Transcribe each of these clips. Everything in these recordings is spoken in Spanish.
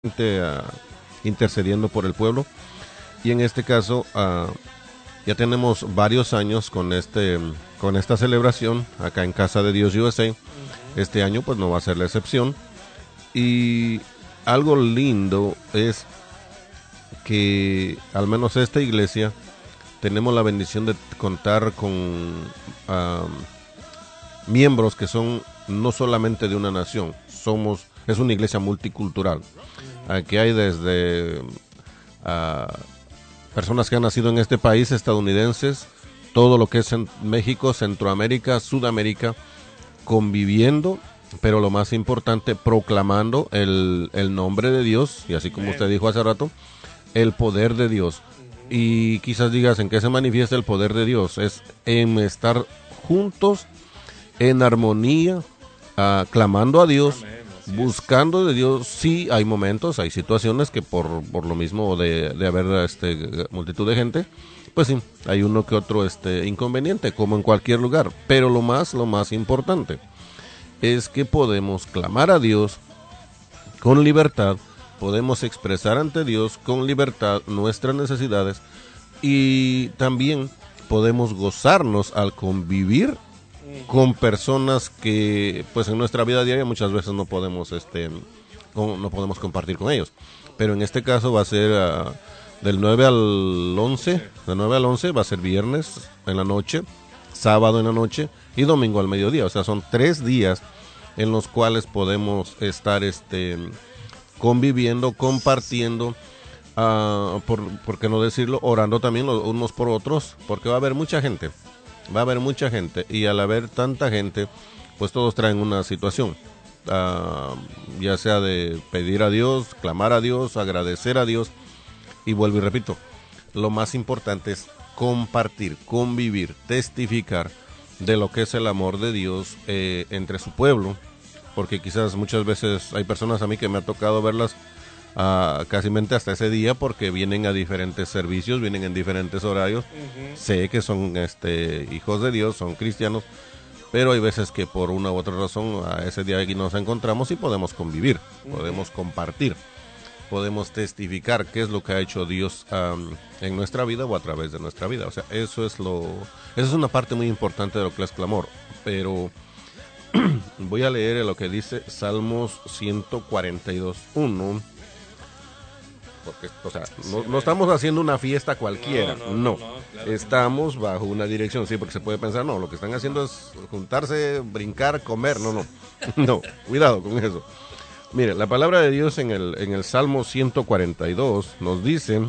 intercediendo por el pueblo. Y en este caso ya tenemos varios años con esta celebración acá en Casa de Dios USA. Este año pues no va a ser la excepción. Y algo lindo es que al menos esta iglesia tenemos la bendición de contar con miembros que son no solamente de una nación, es una iglesia multicultural. Aquí hay desde personas que han nacido en este país, estadounidenses, todo lo que es en México, Centroamérica, Sudamérica, conviviendo, pero lo más importante, proclamando el nombre de Dios, y así como usted dijo hace rato, el poder de Dios. Y quizás digas, ¿en qué se manifiesta el poder de Dios? Es en estar juntos, en armonía, clamando a Dios, buscando de Dios. Sí, hay momentos, hay situaciones que por lo mismo de haber multitud de gente, pues sí, hay uno que otro inconveniente, como en cualquier lugar. Pero lo más importante es que podemos clamar a Dios con libertad, podemos expresar ante Dios con libertad nuestras necesidades y también podemos gozarnos al convivir con personas que pues en nuestra vida diaria muchas veces no podemos compartir con ellos. Pero en este caso va a ser del 9 al 11, de 9 al 11 va a ser viernes en la noche, sábado en la noche y domingo al mediodía. O sea, son 3 días en los cuales podemos estar conviviendo, compartiendo, por qué no decirlo, orando también unos por otros, porque va a haber mucha gente. Y al haber tanta gente, pues todos traen una situación, ya sea de pedir a Dios, clamar a Dios, agradecer a Dios, y vuelvo y repito, lo más importante es compartir, convivir, testificar de lo que es el amor de Dios entre su pueblo, porque quizás muchas veces hay personas a mí que me ha tocado verlas casi hasta ese día porque vienen a diferentes servicios, vienen en diferentes horarios. Sé que son hijos de Dios, son cristianos, pero hay veces que por una u otra razón a ese día aquí nos encontramos y podemos convivir, podemos compartir, podemos testificar qué es lo que ha hecho Dios en nuestra vida o a través de nuestra vida. O sea, eso es una parte muy importante de lo que es clamor. Pero voy a leer lo que dice Salmos 142:1. Porque, o sea, no estamos haciendo una fiesta cualquiera, no. Claro, estamos bajo una dirección, sí, porque se puede pensar, no, lo que están haciendo es juntarse, brincar, comer, no, cuidado con eso. Mire, la palabra de Dios en el Salmo 142 nos dice,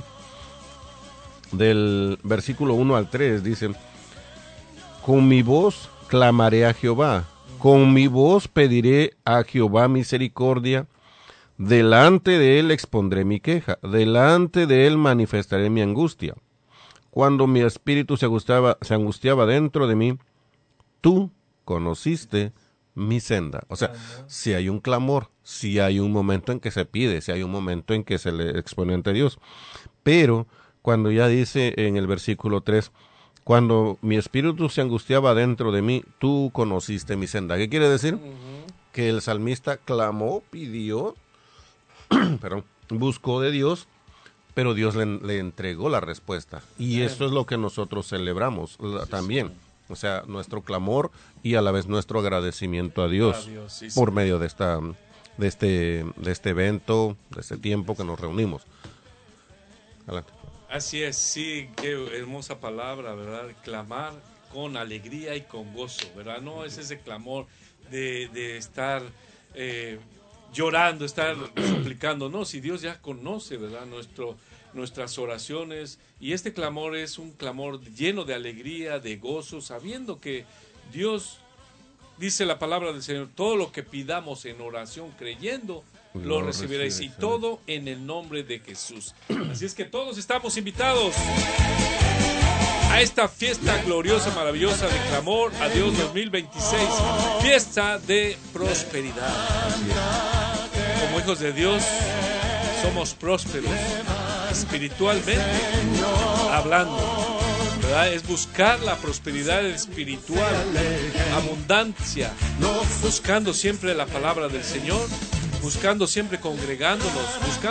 del versículo 1 al 3, dice, con mi voz clamaré a Jehová, con mi voz pediré a Jehová misericordia. Delante de él expondré mi queja, delante de él manifestaré mi angustia. Cuando mi espíritu se angustiaba dentro de mí, tú conociste mi senda. O sea, si hay un clamor, si hay un momento en que se pide, si hay un momento en que se le expone ante Dios. Pero cuando ya dice en el versículo 3, cuando mi espíritu se angustiaba dentro de mí, tú conociste mi senda. ¿Qué quiere decir? Que el salmista clamó, pidió, buscó de Dios, pero Dios le entregó la respuesta. Y eso es lo que nosotros celebramos también. O sea, nuestro clamor y a la vez nuestro agradecimiento a Dios, por medio de este evento, de este tiempo que nos reunimos. Adelante. Así es, sí, qué hermosa palabra, ¿verdad? Clamar con alegría y con gozo, ¿verdad? No es ese clamor de estar llorando, estar suplicando. No, si Dios ya conoce, ¿verdad? Nuestras oraciones, y este clamor es un clamor lleno de alegría, de gozo, sabiendo que Dios, dice la palabra del Señor, todo lo que pidamos en oración creyendo, lo recibiréis, y todo en el nombre de Jesús. Así es que todos estamos invitados a esta fiesta gloriosa, maravillosa de clamor a Dios 2026, fiesta de prosperidad. Como hijos de Dios somos prósperos espiritualmente hablando, ¿verdad? Es buscar la prosperidad espiritual, abundancia, buscando siempre la palabra del Señor buscando siempre congregándonos, buscando